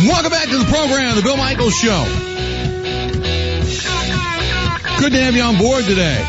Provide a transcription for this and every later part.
Welcome back to the program, The Bill Michaels Show. Good to have you on board today.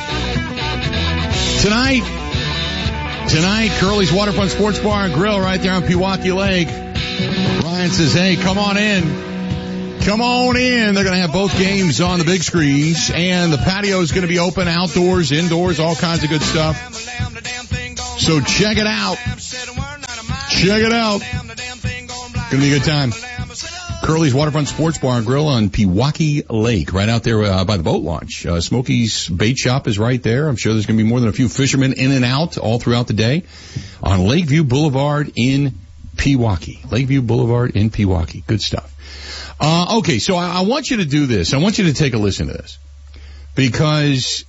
Tonight, Curly's Waterfront Sports Bar and Grill right there on Pewaukee Lake. Ryan says, hey, come on in. Come on in. They're going to have both games on the big screens, and the patio is going to be open outdoors, indoors, all kinds of good stuff. So check it out. Check it out. Going to be a good time. Curly's Waterfront Sports Bar and Grill on Pewaukee Lake, right out there by the boat launch. Smokey's Bait Shop is right there. I'm sure there's going to be more than a few fishermen in and out all throughout the day on Lakeview Boulevard in Pewaukee. Lakeview Boulevard in Pewaukee. Good stuff. Okay, so I want you to do this. I want you to take a listen to this because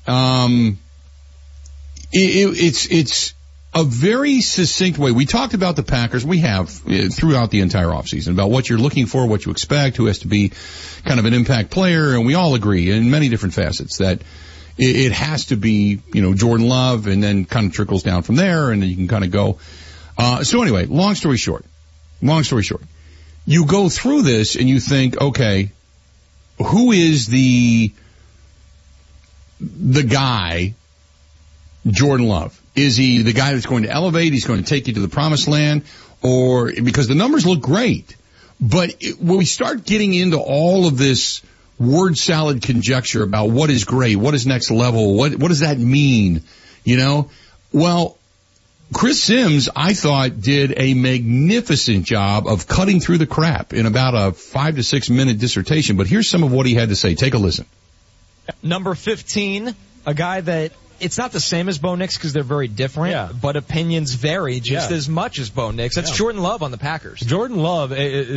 it's a very succinct way. We talked about the Packers. We have throughout the entire offseason about what you're looking for, what you expect, who has to be kind of an impact player, and we all agree in many different facets that it has to be, Jordan Love, and then kind of trickles down from there, and then you can kind of go. So anyway, long story short, you go through this and you think, okay, who is the guy, Jordan Love? Is he the guy that's going to elevate? He's going to take you to the promised land? Or, because the numbers look great, but when we start getting into all of this word salad conjecture about what is great, what is next level, what does that mean? Well, Chris Sims, I thought, did a magnificent job of cutting through the crap in about a 5 to 6 minute dissertation. But here's some of what he had to say. Take a listen. Number 15, a guy that it's not the same as Bo Nix because they're very different, but opinions vary just as much as Bo Nix. That's Jordan Love on the Packers. Jordan Love,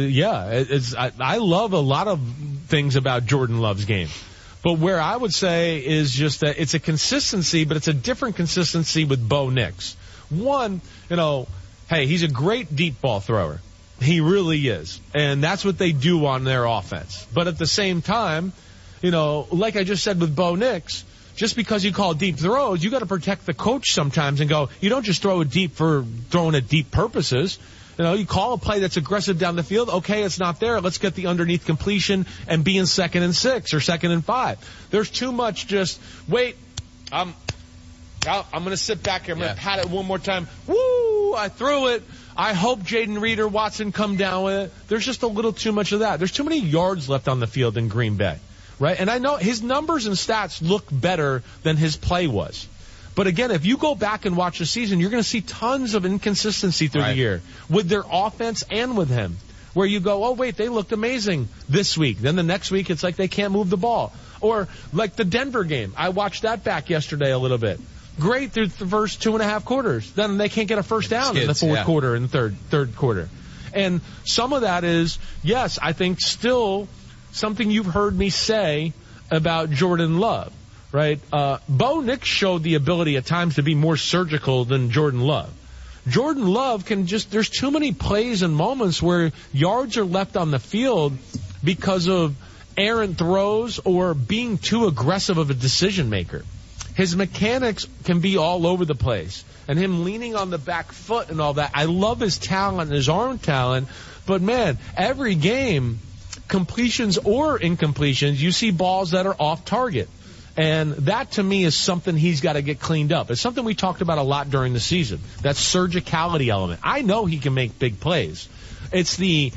I love a lot of things about Jordan Love's game. But where I would say is just that it's a consistency, but it's a different consistency with Bo Nix. One, hey, he's a great deep ball thrower. He really is. And that's what they do on their offense. But at the same time, like I just said with Bo Nix, just because you call deep throws, you got to protect the coach sometimes and go, you don't just throw it deep for throwing it deep purposes. You call a play that's aggressive down the field. Okay, it's not there. Let's get the underneath completion and be in 2nd and 6 or 2nd and 5. There's too much just, wait, I'm going to sit back here. I'm going to pat it one more time. Woo, I threw it. I hope Jaden Reed or Watson come down with it. There's just a little too much of that. There's too many yards left on the field in Green Bay. Right? And I know his numbers and stats look better than his play was. But again, if you go back and watch the season, you're going to see tons of inconsistency through the year with their offense and with him. Where you go, oh, wait, they looked amazing this week. Then the next week, it's like they can't move the ball. Or like the Denver game. I watched that back yesterday a little bit. Great through the first 2.5 quarters. Then they can't get a first down in the fourth quarter and the third quarter. And some of that is, yes, I think still something you've heard me say about Jordan Love, right? Bo Nix showed the ability at times to be more surgical than Jordan Love. Jordan Love there's too many plays and moments where yards are left on the field because of errant throws or being too aggressive of a decision maker. His mechanics can be all over the place. And him leaning on the back foot and all that. I love his talent and his arm talent. But, man, every game, completions or incompletions, you see balls that are off target. And that, to me, is something he's got to get cleaned up. It's something we talked about a lot during the season, that surgicality element. I know he can make big plays. It's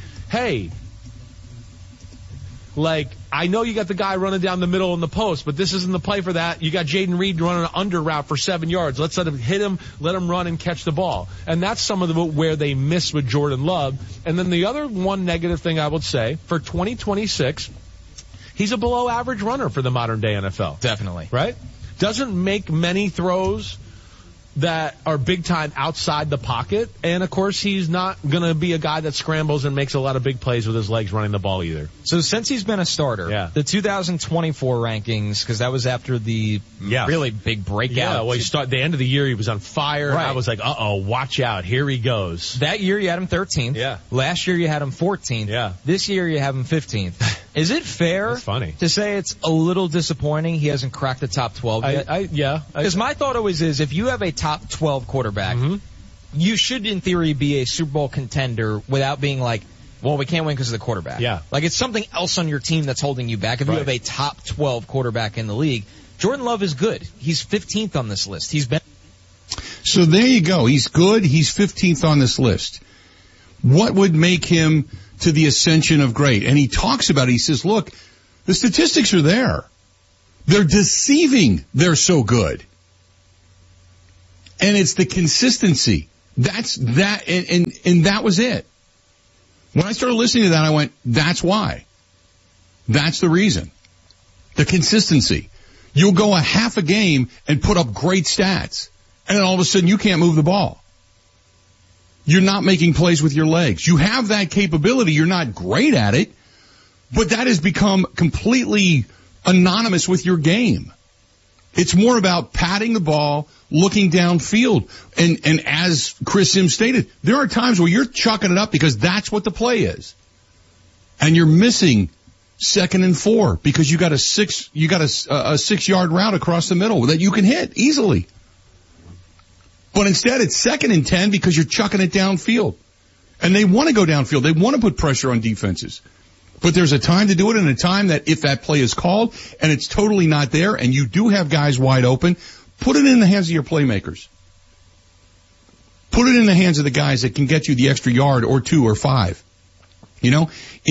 I know you got the guy running down the middle in the post, but this isn't the play for that. You got Jaden Reed running an under route for 7 yards. Let's let him hit him, let him run and catch the ball. And that's some of where they miss with Jordan Love. And then the other one negative thing I would say, for 2026, he's a below average runner for the modern day NFL. Definitely. Right? Doesn't make many throws that are big time outside the pocket. And of course, he's not going to be a guy that scrambles and makes a lot of big plays with his legs running the ball either. So since he's been a starter, the 2024 rankings, because that was after the really big breakout. Yeah, well, the end of the year, he was on fire. Right. I was like, watch out. Here he goes. That year, you had him 13th. Yeah. Last year, you had him 14th. Yeah. This year, you have him 15th. Is it fair to say it's a little disappointing he hasn't cracked the top 12 yet? Because my thought always is, if you have a top 12 quarterback, you should, in theory, be a Super Bowl contender without being like, Well, we can't win because of the quarterback. Yeah. Like, it's something else on your team that's holding you back. If you have a top 12 quarterback in the league, Jordan Love is good. He's 15th on this list. So there you go. He's good. He's 15th on this list. What would make him to the ascension of great? And he talks about it. He says, look, the statistics are there. They're deceiving. They're so good. And it's the consistency. That's that, and that was it. When I started listening to that, I went, that's why. That's the reason. The consistency. You'll go a half a game and put up great stats, and then all of a sudden you can't move the ball. You're not making plays with your legs. You have that capability. You're not great at it, but that has become completely anonymous with your game. It's more about patting the ball, looking downfield. And as Chris Sims stated, there are times where you're chucking it up because that's what the play is. And you're missing 2nd and 4 because you got a 6-yard route across the middle that you can hit easily. But instead it's 2nd and 10 because you're chucking it downfield. And they want to go downfield. They want to put pressure on defenses. But there's a time to do it and a time that if that play is called and it's totally not there and you do have guys wide open, put it in the hands of your playmakers. Put it in the hands of the guys that can get you the extra yard or 2 or 5. You know,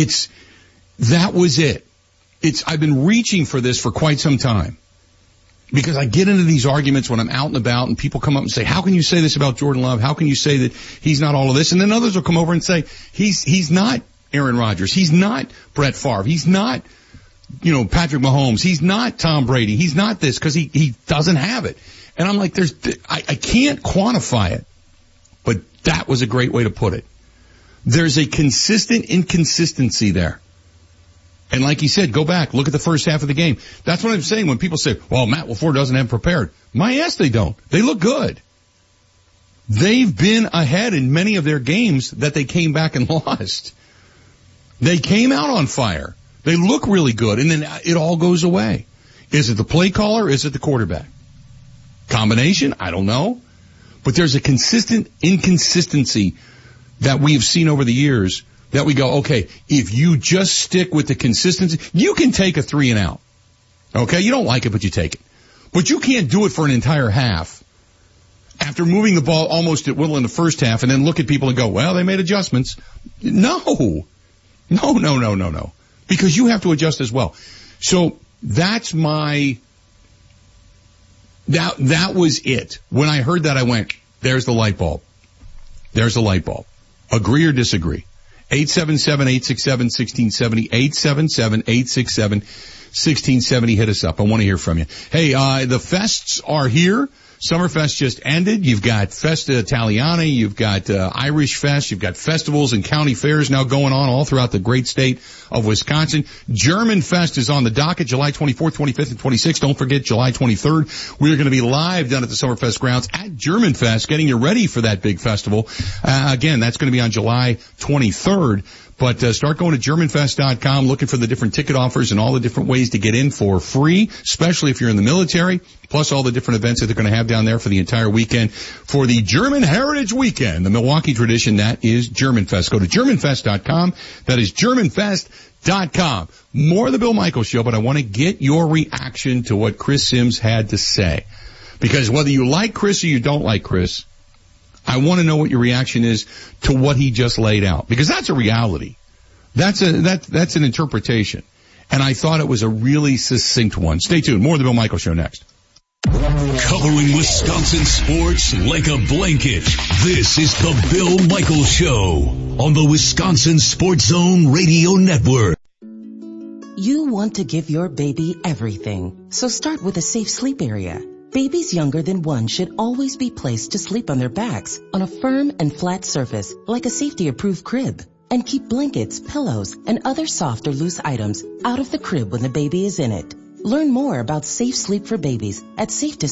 that was it. I've been reaching for this for quite some time because I get into these arguments when I'm out and about and people come up and say, how can you say this about Jordan Love? How can you say that he's not all of this? And then others will come over and say, he's not Aaron Rodgers. He's not Brett Favre. He's not, Patrick Mahomes. He's not Tom Brady. He's not this because he doesn't have it. And I'm like, I can't quantify it, but that was a great way to put it. There's a consistent inconsistency there. And like he said, go back, look at the first half of the game. That's what I'm saying when people say, well, Matt LaFleur doesn't have prepared. My ass, they don't. They look good. They've been ahead in many of their games that they came back and lost. They came out on fire. They look really good, and then it all goes away. Is it the play caller? Is it the quarterback? Combination? I don't know. But there's a consistent inconsistency that we've seen over the years that we go, okay, if you just stick with the consistency, you can take a 3 and out. Okay? You don't like it, but you take it. But you can't do it for an entire half after moving the ball almost at will in the first half and then look at people and go, well, they made adjustments. No. Because you have to adjust as well. So that's that was it. When I heard that, I went, there's the light bulb. There's the light bulb. Agree or disagree? 877-867-1670, 877-867-1670. Hit us up. I want to hear from you. Hey, the fests are here. Summerfest just ended. You've got Festa Italiana. You've got Irish Fest. You've got festivals and county fairs now going on all throughout the great state of Wisconsin. German Fest is on the docket, July 24th, 25th, and 26th. Don't forget July 23rd. We're going to be live down at the Summerfest grounds at German Fest, getting you ready for that big festival. Again, that's going to be on July 23rd. But start going to GermanFest.com, looking for the different ticket offers and all the different ways to get in for free, especially if you're in the military, plus all the different events that they're going to have down there for the entire weekend. For the German Heritage Weekend, the Milwaukee tradition, that is GermanFest. Go to GermanFest.com. That is GermanFest.com. More of the Bill Michaels Show, but I want to get your reaction to what Chris Sims had to say. Because whether you like Chris or you don't like Chris, I want to know what your reaction is to what he just laid out, because that's a reality. That's an interpretation. And I thought it was a really succinct one. Stay tuned. More of the Bill Michaels Show next. Covering Wisconsin sports like a blanket. This is the Bill Michaels Show on the Wisconsin Sports Zone Radio Network. You want to give your baby everything, so start with a safe sleep area. Babies younger than 1 should always be placed to sleep on their backs on a firm and flat surface like a safety-approved crib. And keep blankets, pillows, and other soft or loose items out of the crib when the baby is in it. Learn more about safe sleep for babies at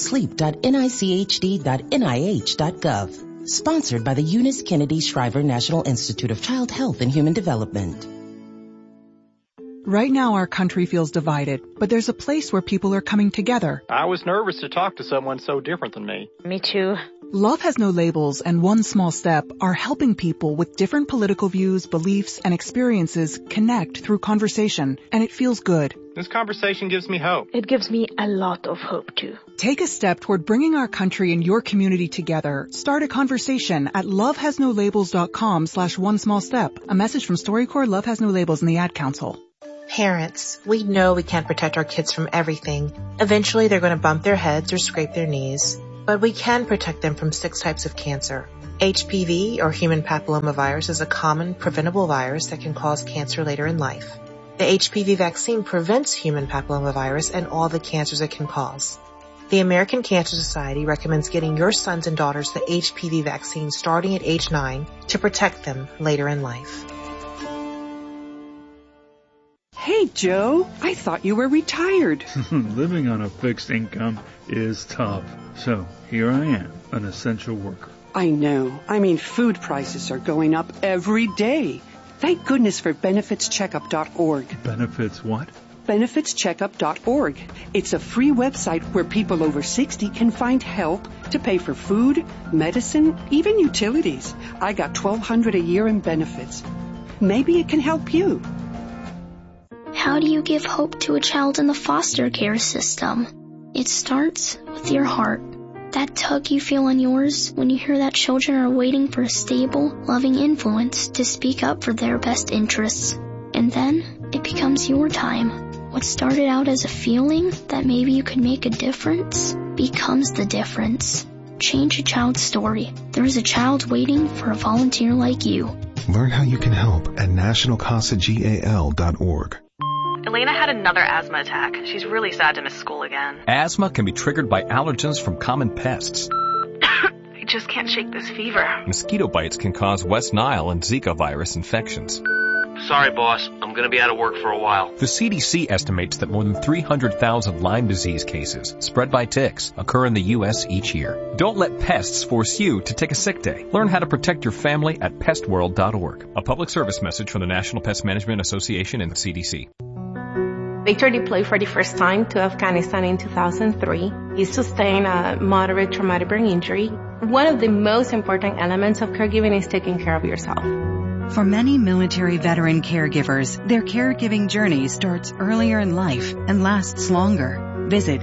safetosleep.nichd.nih.gov. Sponsored by the Eunice Kennedy Shriver National Institute of Child Health and Human Development. Right now our country feels divided, but there's a place where people are coming together. I was nervous to talk to someone so different than me. Me too. Love Has No Labels and One Small Step are helping people with different political views, beliefs, and experiences connect through conversation, and it feels good. This conversation gives me hope. It gives me a lot of hope, too. Take a step toward bringing our country and your community together. Start a conversation at lovehasnolabels.com/onesmallstep. A message from StoryCorps, Love Has No Labels, and the Ad Council. Parents, we know we can't protect our kids from everything. Eventually, they're going to bump their heads or scrape their knees. But we can protect them from 6 types of cancer. HPV, or human papillomavirus, is a common preventable virus that can cause cancer later in life. The HPV vaccine prevents human papillomavirus and all the cancers it can cause. The American Cancer Society recommends getting your sons and daughters the HPV vaccine starting at age 9 to protect them later in life. Hey, Joe, I thought you were retired. Living on a fixed income is tough. So here I am, an essential worker. I know. I mean, food prices are going up every day. Thank goodness for benefitscheckup.org. Benefits what? benefitscheckup.org. It's a free website where people over 60 can find help to pay for food, medicine, even utilities. I got $1,200 a year in benefits. Maybe it can help you. How do you give hope to a child in the foster care system? It starts with your heart. That tug you feel on yours when you hear that children are waiting for a stable, loving influence to speak up for their best interests. And then it becomes your time. What started out as a feeling that maybe you could make a difference becomes the difference. Change a child's story. There is a child waiting for a volunteer like you. Learn how you can help at nationalcasagal.org. Elena had another asthma attack. She's really sad to miss school again. Asthma can be triggered by allergens from common pests. I just can't shake this fever. Mosquito bites can cause West Nile and Zika virus infections. Sorry, boss. I'm going to be out of work for a while. The CDC estimates that more than 300,000 Lyme disease cases spread by ticks occur in the U.S. each year. Don't let pests force you to take a sick day. Learn how to protect your family at pestworld.org. A public service message from the National Pest Management Association and the CDC. Victor deployed for the first time to Afghanistan in 2003. He sustained a moderate traumatic brain injury. One of the most important elements of caregiving is taking care of yourself. For many military veteran caregivers, their caregiving journey starts earlier in life and lasts longer. Visit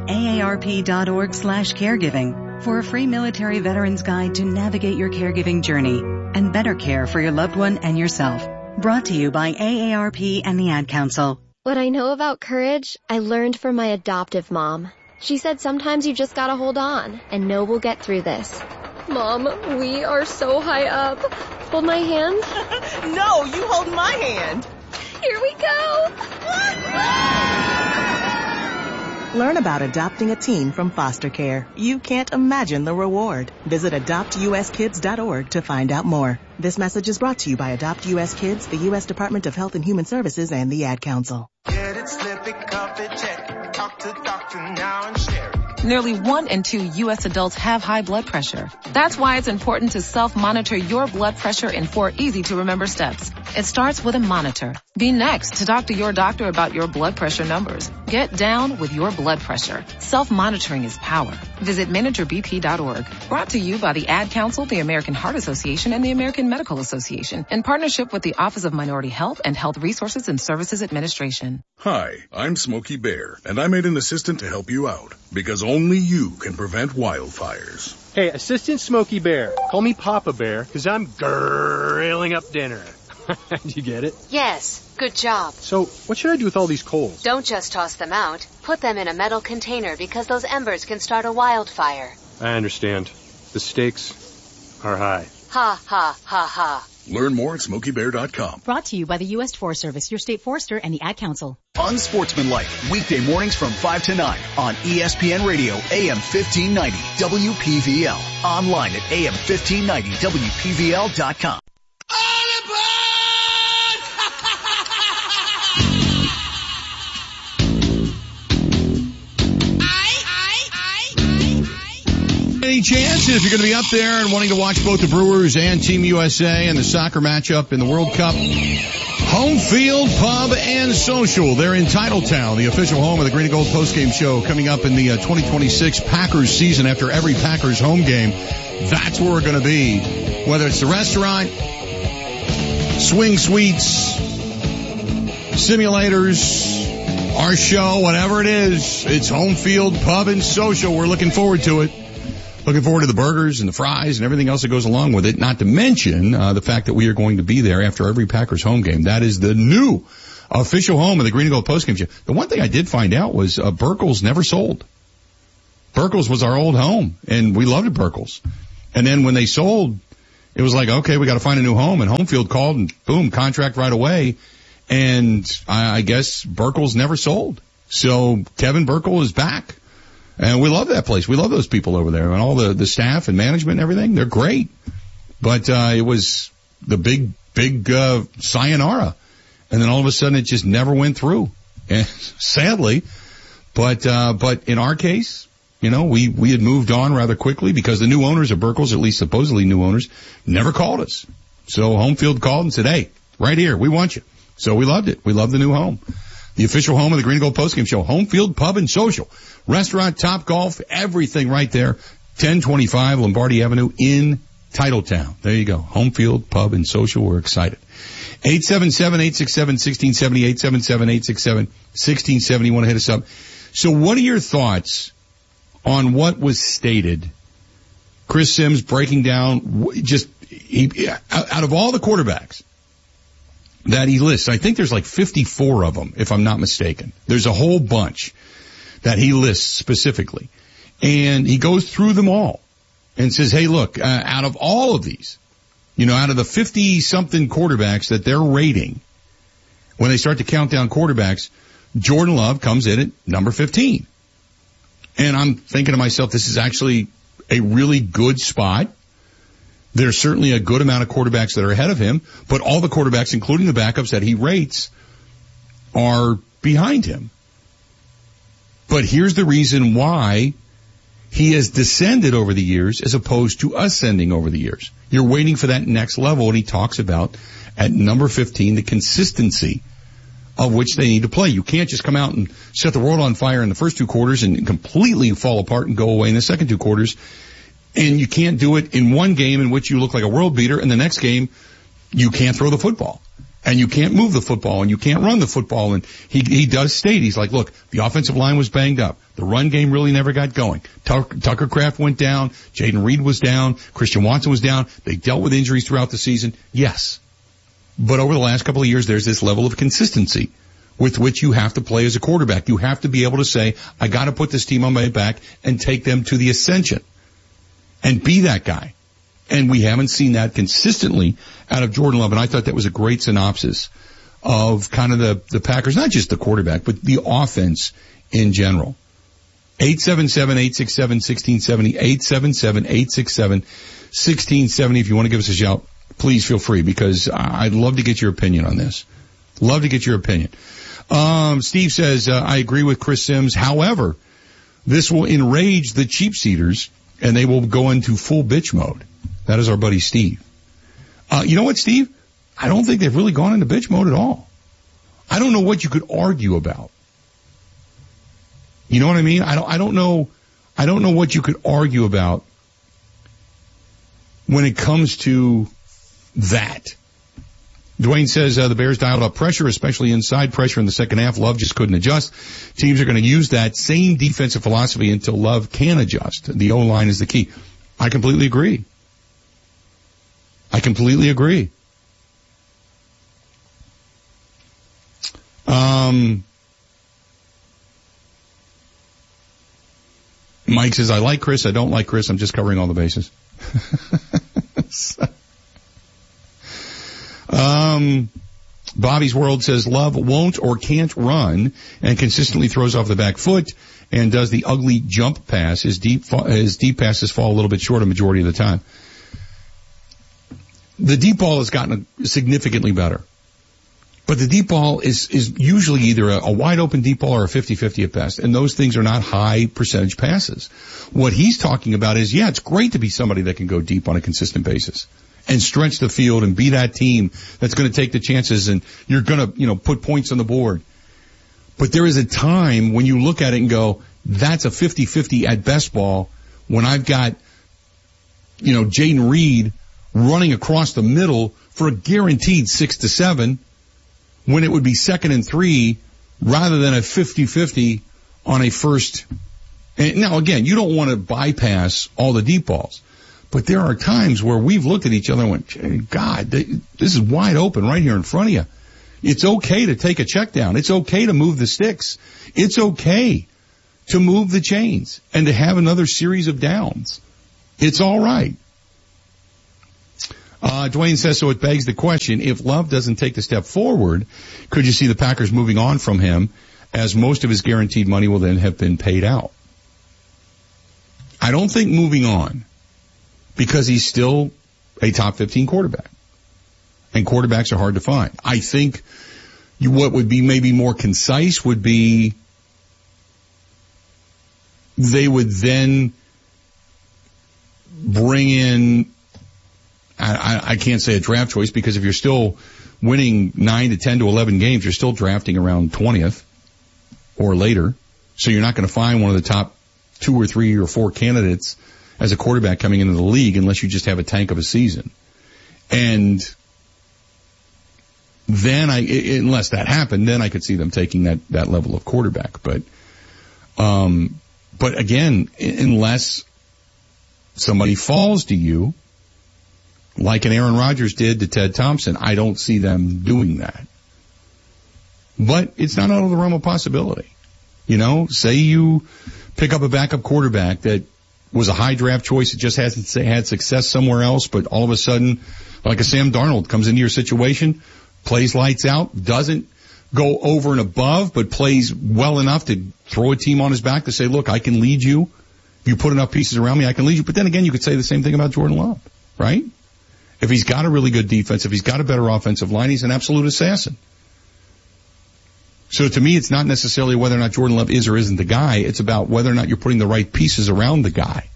aarp.org/caregiving for a free military veterans guide to navigate your caregiving journey and better care for your loved one and yourself. Brought to you by AARP and the Ad Council. What I know about courage, I learned from my adoptive mom. She said sometimes you just gotta hold on and know we'll get through this. Mom, we are so high up. Hold my hand. No, you hold my hand. Here we go. Learn about adopting a teen from foster care. You can't imagine the reward. Visit adoptuskids.org to find out more. This message is brought to you by Adopt U.S. Kids, the U.S. Department of Health and Human Services, and the Ad Council. Get it, slip it, cuff it, check it. Talk to doctor now and share it. Nearly 1 in 2 U.S. adults have high blood pressure. That's why it's important to self-monitor your blood pressure in 4 easy-to-remember steps. It starts with a monitor. Be next to talk to your doctor about your blood pressure numbers. Get down with your blood pressure. Self-monitoring is power. Visit managerbp.org. Brought to you by the Ad Council, the American Heart Association, and the American Medical Association, in partnership with the Office of Minority Health and Health Resources and Services Administration. Hi, I'm Smokey Bear, and I made an assistant to help you out, because only you can prevent wildfires. Hey, Assistant Smokey Bear. Call me Papa Bear, because I'm grilling up dinner. Did you get it? Yes. Good job. So, what should I do with all these coals? Don't just toss them out. Put them in a metal container because those embers can start a wildfire. I understand. The stakes are high. Ha, ha, ha, ha. Learn more at SmokeyBear.com. Brought to you by the U.S. Forest Service, your state forester, and the Ad Council. Unsportsmanlike, weekday mornings from 5 to 9 on ESPN Radio, AM 1590, WPVL. Online at AM1590, WPVL.com. Any chance if you're going to be up there and wanting to watch both the Brewers and Team USA and the soccer matchup in the World Cup? Home Field Pub and Social. They're in Titletown, the official home of the Green and Gold postgame show coming up in the 2026 Packers season after every Packers home game. That's where we're going to be. Whether it's the restaurant, swing suites, simulators, our show, whatever it is, it's Home Field Pub and Social. We're looking forward to it. Looking forward to the burgers and the fries and everything else that goes along with it, not to mention the fact that we are going to be there after every Packers home game. That is the new official home of the Green and Gold postgame show. The one thing I did find out was Burkle's never sold. Burkle's was our old home, and we loved it, Burkle's. And then when they sold, it was like, okay, we got to find a new home. And Home Field called, and boom, contract right away. And I guess Burkle's never sold. So Kevin Burkle is back. And we love that place. We love those people over there, and all the staff and management and everything. They're great. But it was the big sayonara. And then all of a sudden it just never went through. And sadly. But in our case, you know, we had moved on rather quickly because the new owners of Burkle's, at least supposedly new owners, never called us. So Home Field called and said, hey, right here, we want you. So we loved it. We loved the new home. The official home of the Green and Gold postgame show, Home Field Pub and Social. Restaurant, Top Golf, everything right there. 1025 Lombardi Avenue in Titletown. There you go. Home Field Pub and Social. We're excited. 877-867-1670, 877-867-1670. You want to hit us up. So what are your thoughts on what was stated? Chris Sims breaking down out of all the quarterbacks that he lists, I think there's like 54 of them, if I'm not mistaken. There's a whole bunch that he lists specifically. And he goes through them all and says, hey, look, out of all of these, you know, out of the 50-something quarterbacks that they're rating, when they start to count down quarterbacks, Jordan Love comes in at number 15. And I'm thinking to myself, this is actually a really good spot. There's certainly a good amount of quarterbacks that are ahead of him, but all the quarterbacks, including the backups that he rates, are behind him. But here's the reason why he has descended over the years as opposed to ascending over the years. You're waiting for that next level, and he talks about, at number 15, the consistency of which they need to play. You can't just come out and set the world on fire in the first two quarters and completely fall apart and go away in the second two quarters. And you can't do it in one game in which you look like a world beater, and the next game you can't throw the football. And you can't move the football, and you can't run the football. And he does state, he's like, look, the offensive line was banged up. The run game really never got going. Tucker Kraft went down. Jaden Reed was down. Christian Watson was down. They dealt with injuries throughout the season. Yes. But over the last couple of years, there's this level of consistency with which you have to play as a quarterback. You have to be able to say, I got to put this team on my back and take them to the ascension and be that guy. And we haven't seen that consistently out of Jordan Love. And I thought that was a great synopsis of kind of the Packers, not just the quarterback, but the offense in general. 877-867-1670, 877-867-1670. If you want to give us a shout, please feel free, because I'd love to get your opinion on this. Love to get your opinion. Steve says, I agree with Chris Sims. However, this will enrage the cheap seaters and they will go into full bitch mode. That is our buddy Steve. You know what, Steve? I don't think they've really gone into bitch mode at all. I don't know what you could argue about. You know what I mean? I don't know what you could argue about when it comes to that. Dwayne says the Bears dialed up pressure, especially inside pressure in the second half. Love just couldn't adjust. Teams are going to use that same defensive philosophy until Love can adjust. The O-line is the key. I completely agree. Mike says, I like Chris. I don't like Chris. I'm just covering all the bases. Bobby's World says Love won't or can't run and consistently throws off the back foot and does the ugly jump pass. His deep passes fall a little bit short a majority of the time. The deep ball has gotten significantly better. But the deep ball is usually either a wide open deep ball or a 50-50 at best. And those things are not high percentage passes. What he's talking about is, yeah, it's great to be somebody that can go deep on a consistent basis and stretch the field and be that team that's going to take the chances and you're going to, put points on the board. But there is a time when you look at it and go, that's a 50-50 at best ball when I've got Jayden Reed running across the middle for a guaranteed 6 to 7 when it would be 2nd and 3 rather than a 50-50 on a first. And now again, you don't want to bypass all the deep balls, but there are times where we've looked at each other and went, God, this is wide open right here in front of you. It's okay to take a check down. It's okay to move the sticks. It's okay to move the chains and to have another series of downs. It's all right. Dwayne says, so it begs the question, if Love doesn't take the step forward, could you see the Packers moving on from him as most of his guaranteed money will then have been paid out? I don't think moving on, because he's still a top 15 quarterback. And quarterbacks are hard to find. I think what would be maybe more concise would be they would then bring in, I can't say a draft choice, because if you're still winning 9 to 10 to 11 games, you're still drafting around 20th or later. So you're not going to find one of the top 2 or 3 or 4 candidates as a quarterback coming into the league unless you just have a tank of a season. And then unless that happened, then I could see them taking that level of quarterback. But again, unless somebody falls to you, like an Aaron Rodgers did to Ted Thompson, I don't see them doing that. But it's not out of the realm of possibility. Say you pick up a backup quarterback that was a high draft choice, it just hasn't had success somewhere else, but all of a sudden, like a Sam Darnold comes into your situation, plays lights out, doesn't go over and above, but plays well enough to throw a team on his back to say, look, I can lead you. If you put enough pieces around me, I can lead you. But then again, you could say the same thing about Jordan Love, right? If he's got a really good defense, if he's got a better offensive line, he's an absolute assassin. So to me, it's not necessarily whether or not Jordan Love is or isn't the guy. It's about whether or not you're putting the right pieces around the guy.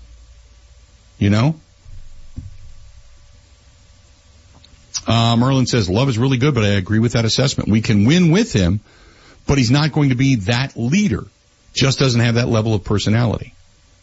Merlin says, Love is really good, but I agree with that assessment. We can win with him, but he's not going to be that leader. Just doesn't have that level of personality.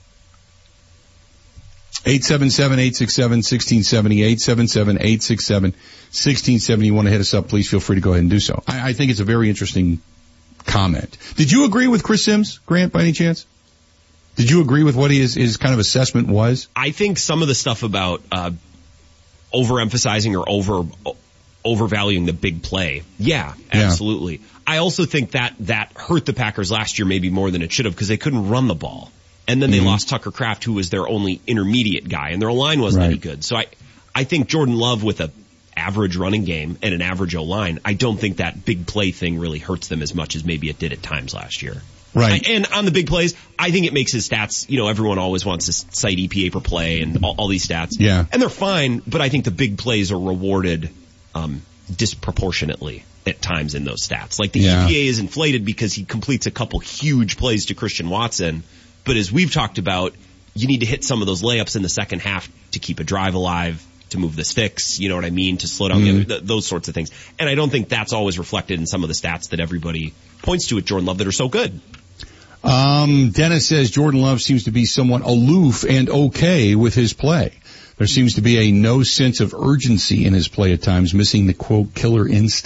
877-867-1670, 877-867-1670. You want to hit us up, please feel free to go ahead and do so. I think it's a very interesting comment. Did you agree with Chris Sims, Grant, by any chance? Did you agree with what his kind of assessment was? I think some of the stuff about overemphasizing or overvaluing the big play. Yeah, absolutely. Yeah. I also think that hurt the Packers last year maybe more than it should have, because they couldn't run the ball. And then they lost Tucker Kraft, who was their only intermediate guy, and their line wasn't any good. So I think Jordan Love with an average running game and an average O-line, I don't think that big play thing really hurts them as much as maybe it did at times last year. Right. And on the big plays, I think it makes his stats, everyone always wants to cite EPA per play and all these stats. Yeah. And they're fine, but I think the big plays are rewarded disproportionately at times in those stats. Like the EPA is inflated because he completes a couple huge plays to Christian Watson. But as we've talked about, you need to hit some of those layups in the second half to keep a drive alive, to move the sticks, you know what I mean, to slow down those sorts of things. And I don't think that's always reflected in some of the stats that everybody points to at Jordan Love that are so good. Dennis says Jordan Love seems to be somewhat aloof and okay with his play. There seems to be no sense of urgency in his play at times, missing the, quote, killer instinct, ?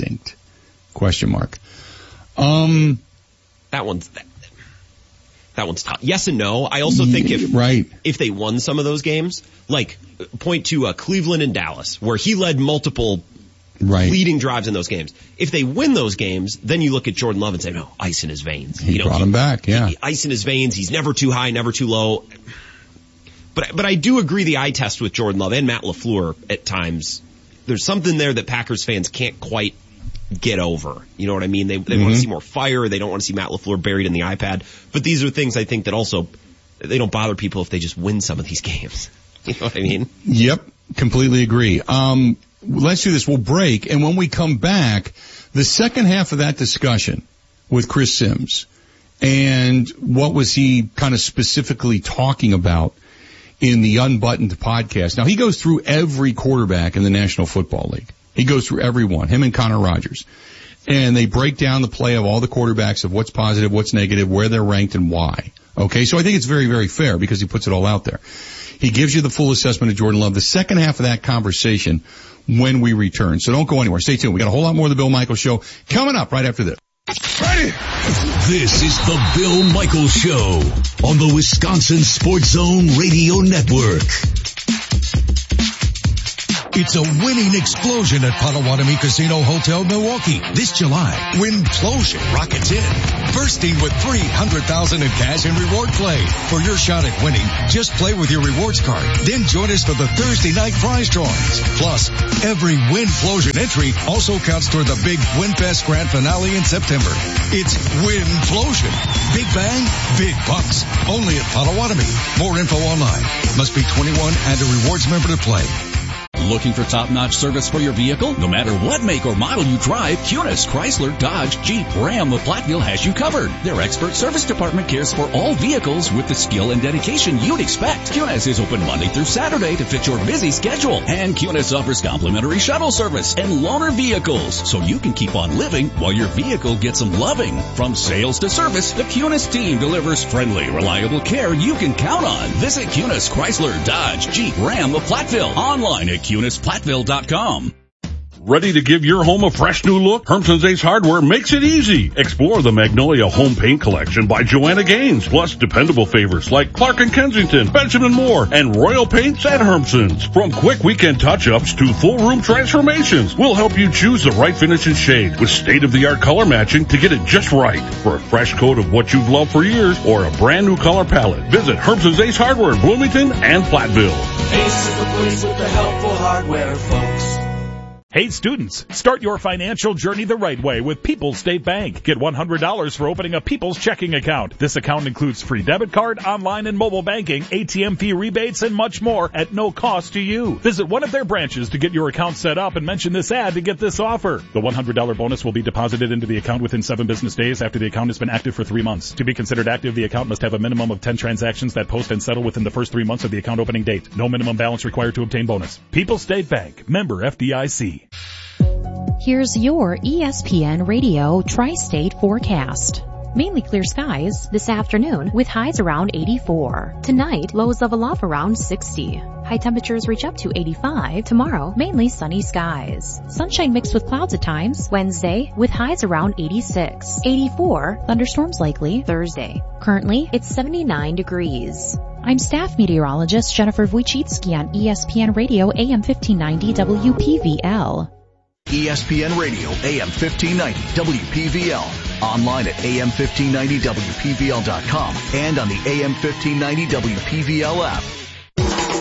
That one's tough. Yes and no. I also think if they won some of those games, like point to Cleveland and Dallas, where he led multiple leading drives in those games. If they win those games, then you look at Jordan Love and say, no, ice in his veins. He brought him back, Ice in his veins. He's never too high, never too low. But I do agree the eye test with Jordan Love and Matt LaFleur at times. There's something there that Packers fans can't quite get over. You know what I mean? They want to see more fire. They don't want to see Matt LaFleur buried in the iPad. But these are things I think that also, they don't bother people if they just win some of these games. You know what I mean? Yep. Completely agree. Let's do this. We'll break. And when we come back, the second half of that discussion with Chris Sims and what was he kind of specifically talking about in the Unbuttoned podcast. Now, he goes through every quarterback in the National Football League. He goes through every one, him and Connor Rogers. And they break down the play of all the quarterbacks, of what's positive, what's negative, where they're ranked, and why. Okay, so I think it's very, very fair because he puts it all out there. He gives you the full assessment of Jordan Love. The second half of that conversation when we return. So don't go anywhere. Stay tuned. We got a whole lot more of the Bill Michaels Show coming up right after this. Ready? This is the Bill Michaels Show on the Wisconsin Sports Zone Radio Network. It's a winning explosion at Potawatomi Casino Hotel Milwaukee. This July, Winplosion rockets in, bursting with $300,000 in cash and reward play. For your shot at winning, just play with your rewards card. Then join us for the Thursday night prize drawings. Plus, every Winplosion entry also counts toward the big WinFest Grand Finale in September. It's Winplosion. Big bang, big bucks. Only at Potawatomi. More info online. Must be 21 and a rewards member to play. Looking for top-notch service for your vehicle? No matter what make or model you drive, Kunis, Chrysler, Dodge, Jeep, Ram, or Platteville has you covered. Their expert service department cares for all vehicles with the skill and dedication you'd expect. Kunis is open Monday through Saturday to fit your busy schedule. And Kunis offers complimentary shuttle service and loaner vehicles, so you can keep on living while your vehicle gets some loving. From sales to service, the Kunis team delivers friendly, reliable care you can count on. Visit Kunis, Chrysler, Dodge, Jeep, Ram, or Platteville online at KunisPlatteville.com. Ready to give your home a fresh new look? Hermson's Ace Hardware makes it easy. Explore the Magnolia Home Paint Collection by Joanna Gaines, plus dependable favorites like Clark & Kensington, Benjamin Moore, and Royal Paints at Hermson's. From quick weekend touch-ups to full room transformations, we'll help you choose the right finish and shade with state-of-the-art color matching to get it just right. For a fresh coat of what you've loved for years or a brand new color palette, visit Hermson's Ace Hardware in Bloomington and Platteville. Ace is the place with the helpful hardware, folks. Hey students, start your financial journey the right way with People's State Bank. Get $100 for opening a People's checking account. This account includes free debit card, online and mobile banking, ATM fee rebates, and much more at no cost to you. Visit one of their branches to get your account set up and mention this ad to get this offer. The $100 bonus will be deposited into the account within 7 business days after the account has been active for 3 months. To be considered active, the account must have a minimum of 10 transactions that post and settle within the first 3 months of the account opening date. No minimum balance required to obtain bonus. People's State Bank, member FDIC. Here's your ESPN Radio Tri-State forecast. Mainly clear skies this afternoon with highs around 84. Tonight, lows level off around 60. High temperatures reach up to 85. Tomorrow, mainly sunny skies. Sunshine mixed with clouds at times. Wednesday, with highs around 86. 84, thunderstorms likely Thursday. Currently, it's 79 degrees. I'm staff meteorologist Jennifer Wojcicki on ESPN Radio AM 1590 WPVL. ESPN Radio, AM 1590, WPVL. Online at AM1590WPVL.com and on the AM 1590 WPVL app.